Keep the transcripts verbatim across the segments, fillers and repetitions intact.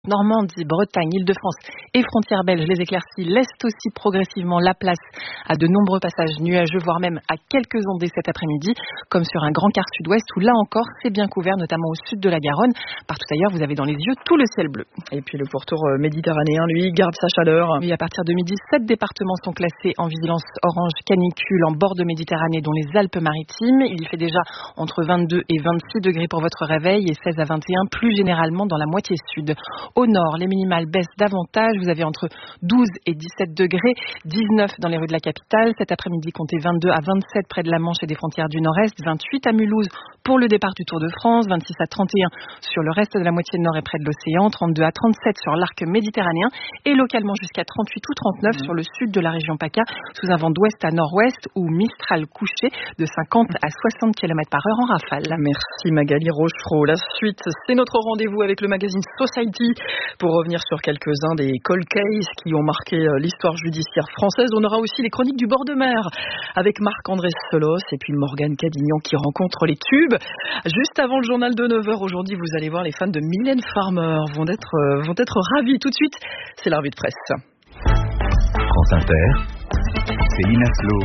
Normandie, Bretagne, Île-de-France et frontières belges, les éclaircies laissent aussi progressivement la place à de nombreux passages nuageux, voire même à quelques ondées cet après-midi, comme sur un grand quart sud-ouest où là encore c'est bien couvert, notamment au sud de la Garonne. Partout ailleurs, vous avez dans les yeux tout le ciel bleu. Et puis le pourtour méditerranéen, lui, garde sa chaleur. Oui, à partir de midi, sept départements sont classés en vigilance orange canicule en bord de Méditerranée, dont les Alpes-Maritimes. Il y fait déjà entre vingt-deux et vingt-six degrés pour votre réveil et seize à vingt et un plus généralement dans la moitié sud. Au nord, les minimales baissent davantage. Vous avez entre douze et dix-sept degrés, dix-neuf dans les rues de la capitale. Cet après-midi, comptez vingt-deux à vingt-sept près de la Manche et des frontières du Nord-Est, vingt-huit à Mulhouse pour le départ du Tour de France, vingt-six à trente et un sur le reste de la moitié nord et près de l'océan, trente-deux à trente-sept sur l'arc méditerranéen et localement jusqu'à trente-huit ou trente-neuf mmh. sur le sud de la région PACA, sous un vent d'ouest à nord-ouest ou Mistral couché de cinquante à soixante kilomètres par heure en rafale. Merci Magali Rochereau. La suite, c'est notre rendez-vous avec le magazine Society pour revenir sur quelques-uns des cold cases qui ont marqué l'histoire judiciaire française. On aura aussi les chroniques du bord de mer avec Marc-André Solos et puis Morgane Cadignan qui rencontre les tubes. Juste avant le journal de neuf heures aujourd'hui, vous allez voir les fans de Mylène Farmer vont être, euh, vont être ravis. Tout de suite, c'est la revue de presse. France Inter, Céline Aslo.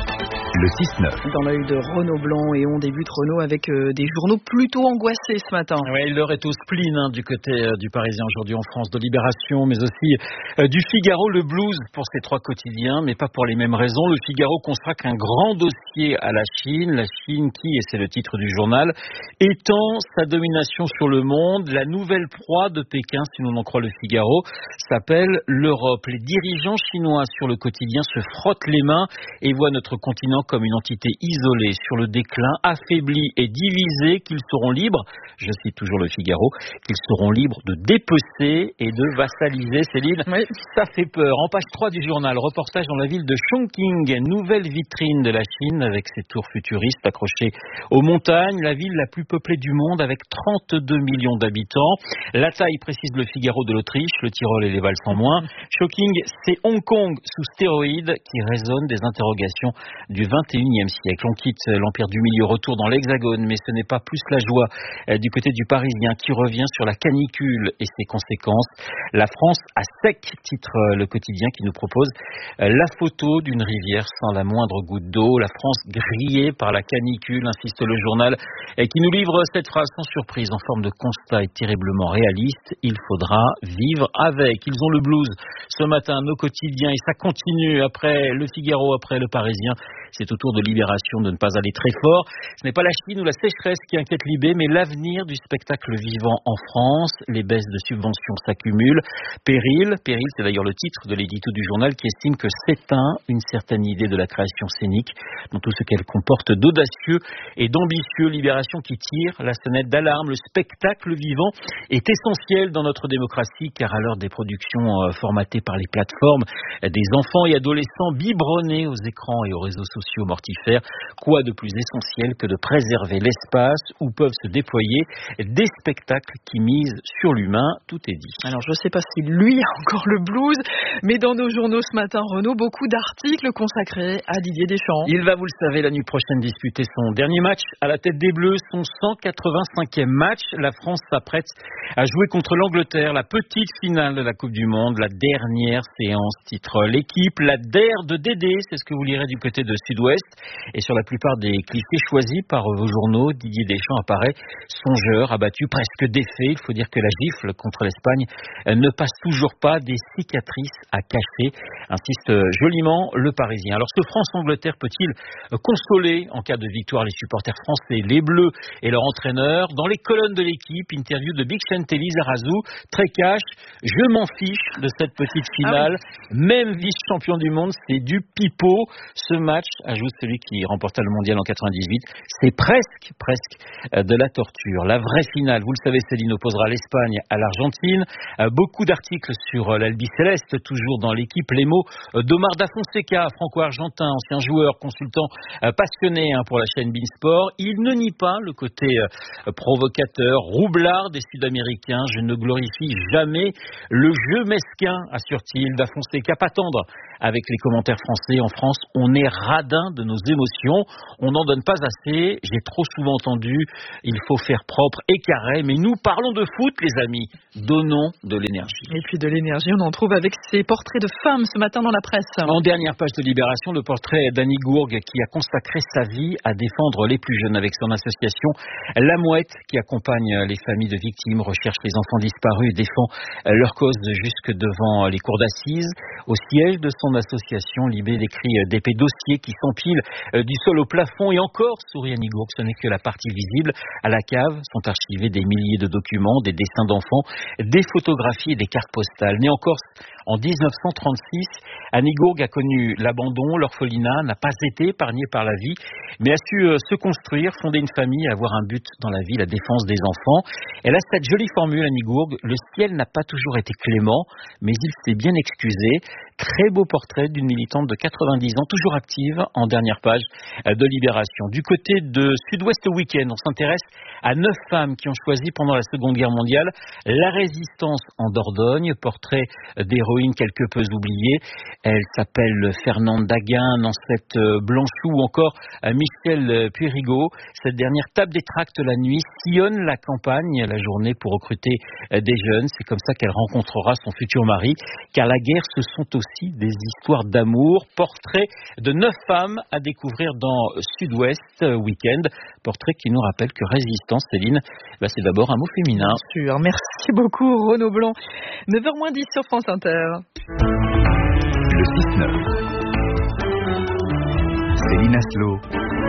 Le six neuf. Dans l'œil de Renaud Blanc et on débute Renaud avec euh, des journaux plutôt angoissés ce matin. Oui, l'heure est au spleen hein, du côté euh, du Parisien aujourd'hui en France, de Libération, mais aussi euh, du Figaro, le blues pour ces trois quotidiens, mais pas pour les mêmes raisons. Le Figaro consacre un grand dossier à la Chine, la Chine qui, et c'est le titre du journal, étend sa domination sur le monde. La nouvelle proie de Pékin, si l'on en croit le Figaro, s'appelle l'Europe. Les dirigeants chinois sur le quotidien se frottent les mains et voient notre continent comme une entité isolée, sur le déclin, affaiblie et divisée, qu'ils seront libres, je cite toujours le Figaro, qu'ils seront libres de dépecer et de vassaliser. Céline, oui. Ça fait peur. En page trois du journal, reportage dans la ville de Chongqing, nouvelle vitrine de la Chine avec ses tours futuristes accrochées aux montagnes, la ville la plus peuplée du monde avec trente-deux millions d'habitants. La taille, précise le Figaro, de l'Autriche, le Tyrol et les Vals en moins. Chongqing, c'est Hong Kong sous stéroïdes qui résonne des interrogations du vingt et unième siècle. On quitte l'Empire du Milieu, retour dans l'Hexagone, mais ce n'est pas plus la joie euh, du côté du Parisien qui revient sur la canicule et ses conséquences. La France à sec, titre euh, le quotidien qui nous propose euh, la photo d'une rivière sans la moindre goutte d'eau. La France grillée par la canicule, insiste le journal, et qui nous livre cette phrase sans surprise en forme de constat et terriblement réaliste. Il faudra vivre avec. Ils ont le blues ce matin, nos quotidiens, et ça continue après le Figaro, après le Parisien. C'est au tour de Libération de ne pas aller très fort. Ce n'est pas la Chine ou la sécheresse qui inquiète Libé, mais l'avenir du spectacle vivant en France. Les baisses de subventions s'accumulent. Péril, péril, c'est d'ailleurs le titre de l'édito du journal qui estime que s'éteint une certaine idée de la création scénique dans tout ce qu'elle comporte d'audacieux et d'ambitieux. Libération qui tire la sonnette d'alarme. Le spectacle vivant est essentiel dans notre démocratie car à l'heure des productions formatées par les plateformes, des enfants et adolescents biberonnés aux écrans et aux réseaux sociaux sociaux mortifères. Quoi de plus essentiel que de préserver l'espace où peuvent se déployer des spectacles qui misent sur l'humain. Tout est dit. Alors je ne sais pas si lui a encore le blues, mais dans nos journaux ce matin, Renaud, beaucoup d'articles consacrés à Didier Deschamps. Il va, vous le savez, la nuit prochaine disputer son dernier match à la tête des Bleus, son cent quatre-vingt-cinquième match. La France s'apprête à jouer contre l'Angleterre, la petite finale de la Coupe du Monde, la dernière séance, titre l'équipe, la D E R de Dédé, c'est ce que vous lirez du côté de Sud-Ouest. Et sur la plupart des clichés choisis par vos journaux, Didier Deschamps apparaît songeur, abattu, presque défait. Il faut dire que la gifle contre l'Espagne ne passe toujours pas, des cicatrices à cacher, insiste joliment le Parisien. Alors ce France-Angleterre peut-il consoler en cas de victoire les supporters français, les Bleus et leur entraîneur? Dans les colonnes de l'équipe, interview de Big Chantelly Zarazu, très cash, je m'en fiche de cette petite finale, ah oui. Même vice-champion du monde, c'est du pipeau. Ce match, ajoute celui qui remporta le mondial en quatre-vingt-dix-huit, c'est presque, presque de la torture. La vraie finale, vous le savez, Céline, opposera l'Espagne à l'Argentine. Beaucoup d'articles sur l'Albi Céleste, toujours dans l'équipe. Les mots d'Omar Da Fonseca, franco-argentin, ancien joueur, consultant passionné pour la chaîne Beansport. Il ne nie pas le côté provocateur, roublard des Sud-Américains. Je ne glorifie jamais le jeu mesquin, assure-t-il. Da Fonseca, pas tendre avec les commentaires français. En France, on est radin de nos émotions. On n'en donne pas assez. J'ai trop souvent entendu, il faut faire propre et carré. Mais nous parlons de foot, les amis. Donnons de l'énergie. Et puis de l'énergie, on en trouve avec ces portraits de femmes ce matin dans la presse. En dernière page de Libération, le portrait d'Annie Gourgue qui a consacré sa vie à défendre les plus jeunes avec son association La Mouette qui accompagne les familles de victimes, recherche les enfants disparus et défend leur cause jusque devant les cours d'assises. Au siège de son association, Libé décrit d'épais dossiers qui s'empilent du sol au plafond et encore, sourit Annie Gourgue, ce n'est que la partie visible. À la cave sont archivés des milliers de documents, des dessins d'enfants, des photographies et des cartes postales. Née en Corse en dix-neuf cent trente-six, Annie Gourgue a connu l'abandon, l'orphelinat, n'a pas été épargnée par la vie, mais a su se construire, fonder une famille, avoir un but dans la vie, la défense des enfants. Elle a cette jolie formule, Annie Gourgue, le ciel n'a pas toujours été clément, mais il s'est bien excusé. Très beau portrait d'une militante de quatre-vingt-dix ans, toujours active, en dernière page de Libération. Du côté de Sud-Ouest Week-end, on s'intéresse à neuf femmes qui ont choisi pendant la Seconde Guerre mondiale la résistance en Dordogne, portrait d'héroïne quelque peu oubliée. Elle s'appelle Fernande Daguin, Nancette Blanchou ou encore Michel Puyrigaud. Cette dernière tape des tracts la nuit, sillonne la campagne la journée pour recruter des jeunes. C'est comme ça qu'elle rencontrera son futur mari, car la guerre, ce sont aussi des histoires d'amour. Portrait de neuf femmes à découvrir dans Sud-Ouest Week-end. Portrait qui nous rappelle que résistance, Céline, bah c'est d'abord un mot féminin. Bien sûr. Merci beaucoup Renaud Blanc. neuf heures moins dix sur France Inter. Le six neuf. Céline Aslo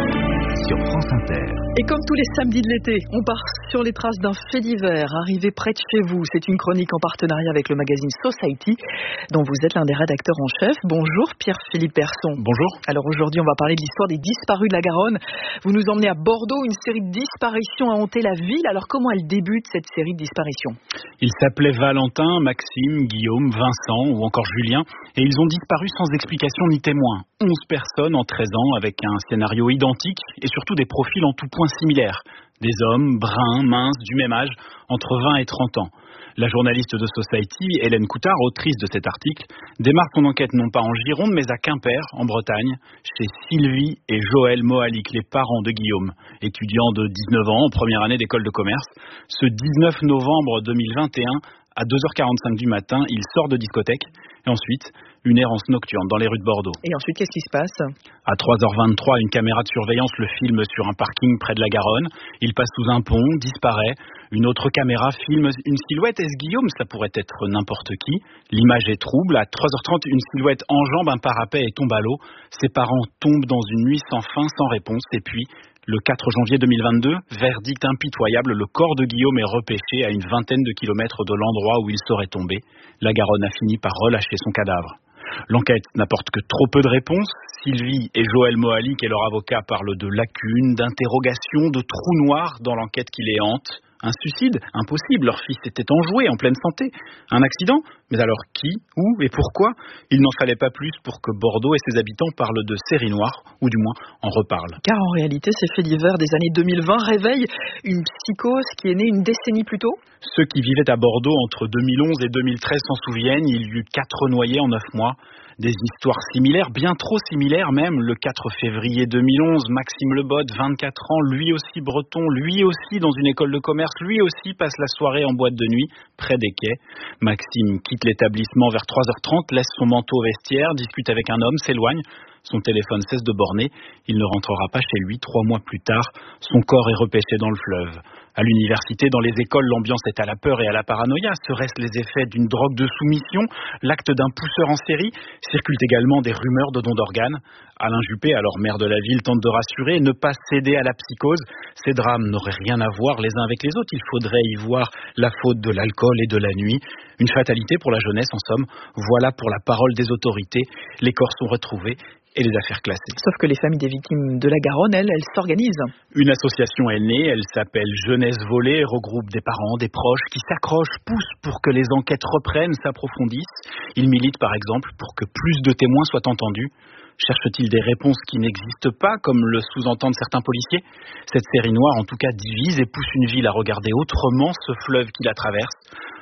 sur France Inter. Et comme tous les samedis de l'été, on part sur les traces d'un fait divers arrivé près de chez vous. C'est une chronique en partenariat avec le magazine Society, dont vous êtes l'un des rédacteurs en chef. Bonjour Pierre-Philippe Persson. Bonjour. Alors aujourd'hui, on va parler de l'histoire des disparus de la Garonne. Vous nous emmenez à Bordeaux, une série de disparitions a hanté la ville. Alors comment elle débute, cette série de disparitions ? Ils s'appelaient Valentin, Maxime, Guillaume, Vincent ou encore Julien, et ils ont disparu sans explication ni témoin. onze personnes en treize ans avec un scénario identique et surtout des profils en tout point similaires. Des hommes bruns, minces, du même âge, entre vingt et trente ans. La journaliste de Society, Hélène Coutard, autrice de cet article, démarre son enquête non pas en Gironde, mais à Quimper, en Bretagne, chez Sylvie et Joël Mohalik, les parents de Guillaume, étudiants de dix-neuf ans en première année d'école de commerce. Ce dix-neuf novembre deux mille vingt et un, à deux heures quarante-cinq du matin, il sort de discothèque et ensuite une errance nocturne dans les rues de Bordeaux. Et ensuite, qu'est-ce qui se passe ? À trois heures vingt-trois, une caméra de surveillance le filme sur un parking près de la Garonne. Il passe sous un pont, disparaît. Une autre caméra filme une silhouette. Est-ce Guillaume ? Ça pourrait être n'importe qui. L'image est trouble. À trois heures trente, une silhouette enjambe un parapet et tombe à l'eau. Ses parents tombent dans une nuit sans fin, sans réponse. Et puis, le quatre janvier deux mille vingt-deux, verdict impitoyable, le corps de Guillaume est repêché à une vingtaine de kilomètres de l'endroit où il serait tombé. La Garonne a fini par relâcher son cadavre. L'enquête n'apporte que trop peu de réponses. Sylvie et Joël Mohalik et leur avocat parlent de lacunes, d'interrogations, de trous noirs dans l'enquête qui les hante. Un suicide ? Impossible, leur fils était enjoué, en pleine santé. Un accident ? Mais alors qui, où et pourquoi ? Il n'en fallait pas plus pour que Bordeaux et ses habitants parlent de série noire, ou du moins en reparlent. Car en réalité, ces faits divers des années deux mille vingt réveillent une psychose qui est née une décennie plus tôt. Ceux qui vivaient à Bordeaux entre deux mille onze et deux mille treize s'en souviennent, il y eut quatre noyés en neuf mois. Des histoires similaires, bien trop similaires même. Le quatre février deux mille onze, Maxime Lebotte, vingt-quatre ans, lui aussi breton, lui aussi dans une école de commerce, lui aussi passe la soirée en boîte de nuit, près des quais. Maxime quitte l'établissement vers trois heures trente, laisse son manteau au vestiaire, discute avec un homme, s'éloigne. Son téléphone cesse de borner. Il ne rentrera pas chez lui. Trois mois plus tard, son corps est repêché dans le fleuve. À l'université, dans les écoles, l'ambiance est à la peur et à la paranoïa. Serait-ce les effets d'une drogue de soumission, l'acte d'un pousseur en série ? Circulent également des rumeurs de dons d'organes. Alain Juppé, alors maire de la ville, tente de rassurer, ne pas céder à la psychose. Ces drames n'auraient rien à voir les uns avec les autres. Il faudrait y voir la faute de l'alcool et de la nuit. Une fatalité pour la jeunesse, en somme. Voilà pour la parole des autorités. Les corps sont retrouvés et les affaires classées. Sauf que les familles des victimes de la Garonne, elles, elles s'organisent. Une association est née, elle s'appelle Jeunesse Volée, regroupe des parents, des proches qui s'accrochent, poussent pour que les enquêtes reprennent, s'approfondissent. Ils militent par exemple pour que plus de témoins soient entendus. Cherche-t-il des réponses qui n'existent pas, comme le sous-entendent certains policiers ? Cette série noire, en tout cas, divise et pousse une ville à regarder autrement ce fleuve qui la traverse.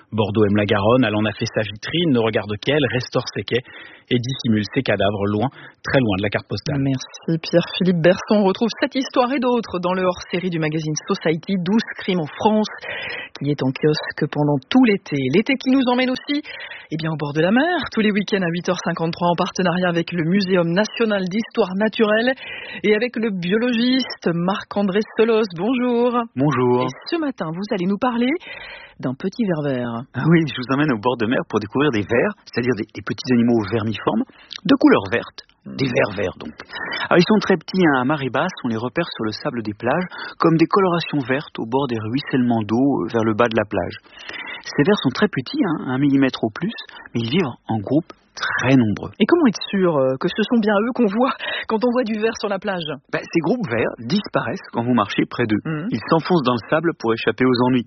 Bordeaux aime la Garonne, elle en a fait sa vitrine, ne regarde qu'elle, restaure ses quais et dissimule ses cadavres loin, très loin de la carte postale. Merci Pierre-Philippe Berson. On retrouve cette histoire et d'autres dans le hors-série du magazine Society, douze crimes en France, qui est en kiosque pendant tout l'été. L'été qui nous emmène aussi eh bien, au bord de la mer, tous les week-ends à huit heures cinquante-trois en partenariat avec le Muséum national d'histoire naturelle et avec le biologiste Marc-André Solos. Bonjour. Bonjour. Et ce matin, vous allez nous parler d'un petit ver vert. Ah oui, je vous emmène au bord de mer pour découvrir des vers, c'est-à-dire des, des petits animaux vermiformes de couleur verte. Des vers verts donc. Alors ils sont très petits hein, à marée basse, on les repère sur le sable des plages comme des colorations vertes au bord des ruissellements d'eau vers le bas de la plage. Ces vers sont très petits, hein, un millimètre au plus, mais ils vivent en groupe très nombreux. Et comment être sûr que ce sont bien eux qu'on voit quand on voit du ver sur la plage? Ben, ces groupes verts disparaissent quand vous marchez près d'eux. Mmh. Ils s'enfoncent dans le sable pour échapper aux ennuis.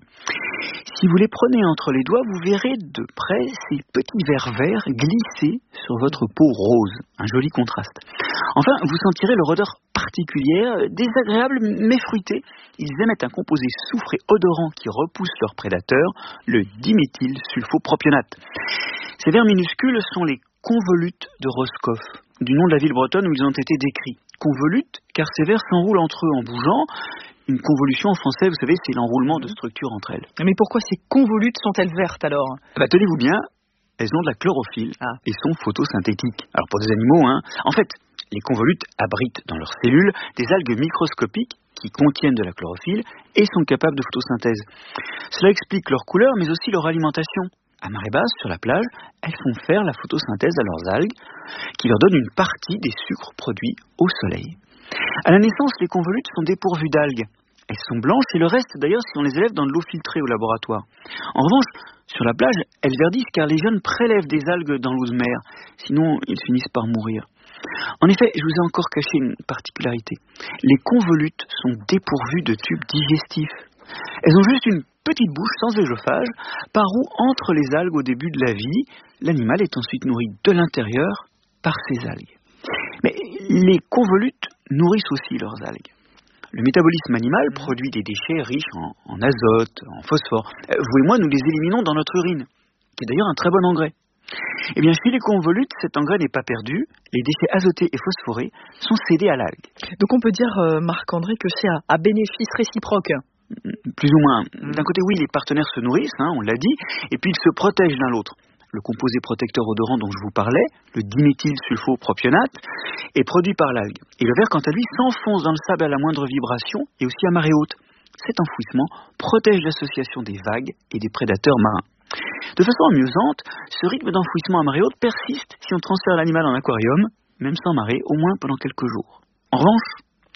Si vous les prenez entre les doigts, vous verrez de près ces petits vers verts glisser sur votre peau rose. Un joli contraste. Enfin, vous sentirez leur odeur particulière, désagréable mais fruitée. Ils émettent un composé soufré odorant qui repousse leurs prédateurs, le diméthylsulfopropionate. Ces vers minuscules sont les convolutes de Roscoff, du nom de la ville bretonne où ils ont été décrits. Convolutes, car ces vers s'enroulent entre eux en bougeant. Une convolution en français, vous savez, c'est l'enroulement de structures entre elles. Mais pourquoi ces convolutes sont-elles vertes alors? Bah, tenez-vous bien, elles ont de la chlorophylle ah. et sont photosynthétiques. Alors pour des animaux, hein, en fait, les convolutes abritent dans leurs cellules des algues microscopiques qui contiennent de la chlorophylle et sont capables de photosynthèse. Cela explique leur couleur, mais aussi leur alimentation. À marée basse, sur la plage, elles font faire la photosynthèse à leurs algues, qui leur donnent une partie des sucres produits au soleil. À la naissance, les convolutes sont dépourvues d'algues. Elles sont blanches et le reste, d'ailleurs, si on les élève dans de l'eau filtrée au laboratoire. En revanche, sur la plage, elles verdissent car les jeunes prélèvent des algues dans l'eau de mer. Sinon, ils finissent par mourir. En effet, je vous ai encore caché une particularité. Les convolutes sont dépourvues de tubes digestifs. Elles ont juste une petite bouche sans œsophage, par où entrent les algues au début de la vie. L'animal est ensuite nourri de l'intérieur par ces algues. Mais les convolutes nourrissent aussi leurs algues. Le métabolisme animal produit des déchets riches en, en azote, en phosphore. Vous et moi, nous les éliminons dans notre urine, qui est d'ailleurs un très bon engrais. Eh bien, chez les convolutes, cet engrais n'est pas perdu. Les déchets azotés et phosphorés sont cédés à l'algue. Donc on peut dire, euh, Marc-André, que c'est à, à bénéfice réciproque. Plus ou moins. D'un côté, oui, les partenaires se nourrissent, hein, on l'a dit, et puis ils se protègent l'un l'autre. Le composé protecteur odorant dont je vous parlais, le diméthylsulfopropionate, est produit par l'algue. Et le ver, quant à lui, s'enfonce dans le sable à la moindre vibration et aussi à marée haute. Cet enfouissement protège l'association des vagues et des prédateurs marins. De façon amusante, ce rythme d'enfouissement à marée haute persiste si on transfère l'animal en aquarium, même sans marée, au moins pendant quelques jours. En revanche,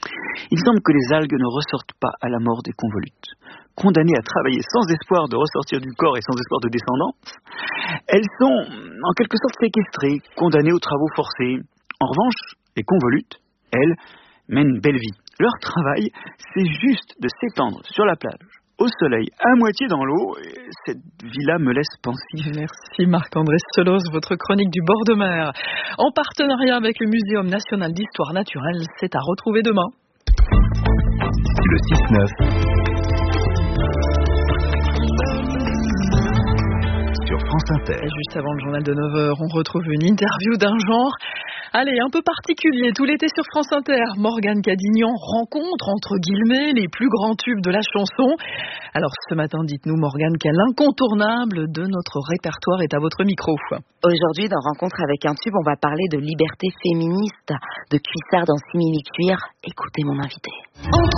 il semble que les algues ne ressortent pas à la mort des convolutes. Condamnées à travailler sans espoir de ressortir du corps et sans espoir de descendance, elles sont en quelque sorte séquestrées, condamnées aux travaux forcés. En revanche, les convolutes, elles, mènent une belle vie. Leur travail, c'est juste de s'étendre sur la plage, au soleil, à moitié dans l'eau. Et cette vie-là me laisse pensif. Merci Marc-André Solos, votre chronique du bord de mer. En partenariat avec le Muséum national d'histoire naturelle, c'est à retrouver demain. Le six neuf sur France Inter. Et juste avant le journal de neuf heures, on retrouve une interview d'un genre, allez, un peu particulier. Tout l'été sur France Inter, Morgane Cadignan rencontre, entre guillemets, les plus grands tubes de la chanson. Alors ce matin, dites-nous Morgane, quel incontournable de notre répertoire est à votre micro? Aujourd'hui, dans Rencontre avec un tube, on va parler de liberté féministe, de cuissard dans simili-cuir. Écoutez mon invité.